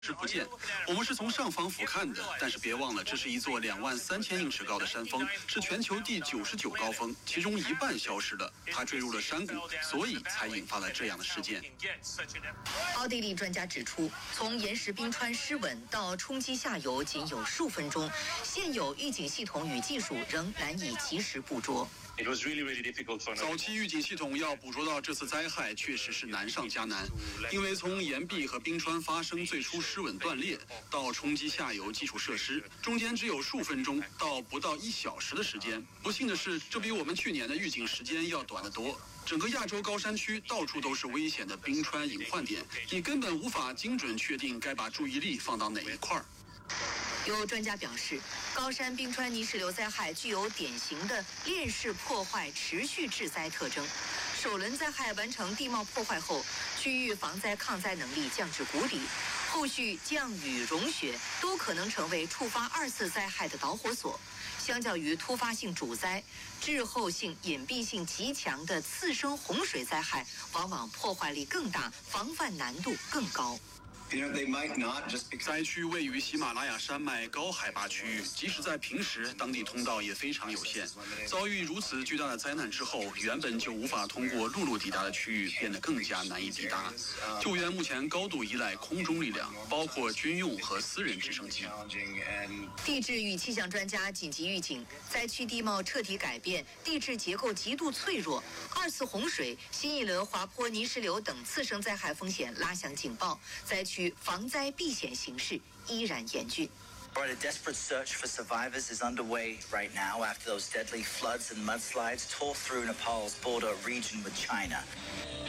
视不见，我们是从上方俯瞰的，但是别忘了，这是一座23000英尺高的山峰，是全球第99高峰，其中一半消失了，它坠入了山谷，所以才引发了这样的事件。 奥地利专家指出，从岩石冰川失稳到冲击下游仅有数分钟，现有预警系统与技术仍难以及时捕捉。 早期预警系统要捕捉到这次灾害，确实是难上加难，因为从岩壁和冰川发生最初失稳断裂到冲击下游基础设施，中间只有数分钟到不到1小时的时间。不幸的是，这比我们去年的预警时间要短得多。整个亚洲高山区到处都是危险的冰川隐患点，你根本无法精准确定该把注意力放到哪一块。 有专家表示，高山冰川泥石流灾害具有典型的链式破坏持续致灾特征。首轮灾害完成地貌破坏后，区域防灾抗灾能力降至谷底，后续降雨融雪都可能成为触发2次灾害的导火索。相较于突发性主灾，滞后性、隐蔽性极强的次生洪水灾害，往往破坏力更大，防范难度更高。 灾区位于喜马拉雅山脉高海拔区域，即使在平时，当地通道也非常有限。遭遇如此巨大的灾难之后，原本就无法通过陆路抵达的区域变得更加难以抵达。救援目前高度依赖空中力量，包括军用和私人直升机。 地质与气象专家紧急预警，灾区地貌彻底改变，地质结构极度脆弱，2次洪水、新一轮滑坡、泥石流等次生灾害风险拉响警报，灾区防灾避险形势依然严峻。 A desperate search for survivors is underway right now after those deadly floods and mudslides tore through Nepal's border region with China.